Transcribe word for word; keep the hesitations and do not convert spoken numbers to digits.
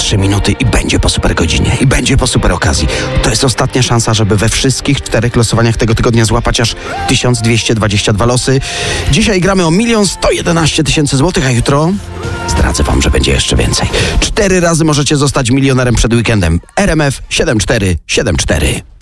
trzy minuty i będzie po super godzinie. I będzie po super okazji. To jest ostatnia szansa, żeby we wszystkich czterech losowaniach tego tygodnia złapać aż tysiąc dwieście dwadzieścia dwa losy. Dzisiaj gramy o milion sto jedenaście tysięcy złotych, a jutro zdradzę wam, że będzie jeszcze więcej. Cztery razy możecie zostać milionerem przed weekendem. R M F siedem cztery siedem cztery.